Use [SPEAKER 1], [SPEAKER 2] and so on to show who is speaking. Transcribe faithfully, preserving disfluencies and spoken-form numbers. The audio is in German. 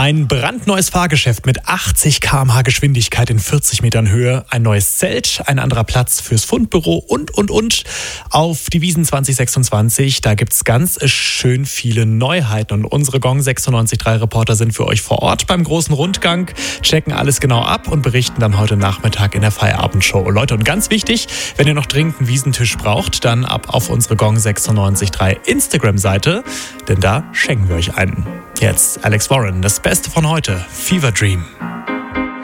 [SPEAKER 1] Ein brandneues Fahrgeschäft mit achtzig Kilometer pro Stunde Geschwindigkeit in vierzig Metern Höhe, ein neues Zelt, ein anderer Platz fürs Fundbüro und, und, und. Auf die Wiesn zwanzig sechsundzwanzig, da gibt's ganz schön viele Neuheiten und unsere Gong sechsundneunzig Komma drei Reporter sind für euch vor Ort beim großen Rundgang, checken alles genau ab und berichten dann heute Nachmittag in der Feierabendshow. Leute, und ganz wichtig, wenn ihr noch dringend einen Wiesentisch braucht, dann ab auf unsere Gong sechsundneunzig Komma drei Instagram-Seite, denn da schenken wir euch einen. Jetzt Alex Warren, das Beste von heute, Fever Dream.